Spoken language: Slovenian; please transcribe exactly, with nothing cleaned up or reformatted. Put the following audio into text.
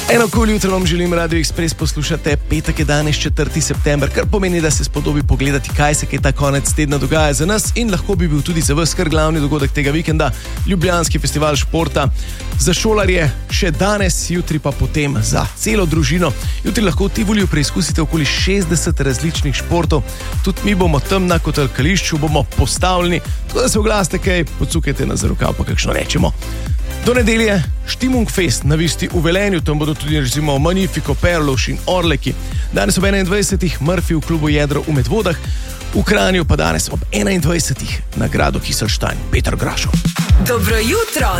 Eno kul jutro vam želim, Radio Express poslušate, petek je danes četrti september, kar pomeni, da se spodobi pogledati, kaj se kaj ta konec tedna dogaja za nas in lahko bi bil tudi za vas kar glavni dogodek tega vikenda, Ljubljanski festival športa. Za šolarje še danes, jutri pa potem za celo družino. Jutri lahko v Tivoliju preizkusite okoli šestdeset različnih športov, tudi mi bomo tam na kotalkališču, bomo postavljeni, tako da se oglasite kaj, podsukajte nas za rokav, pa kakšno rečemo. Do nedelje Štimung Fest na Visti v Velenju, tam bodo tudi recimo Magnifico, Perloš in Orleki. Danes ob enaindvajsetih Murphy v klubu Jedro v Medvodah, v Kranju pa danes ob enaindvajsetih na gradu Kiselštajn Peter Grašo. Dobro jutro!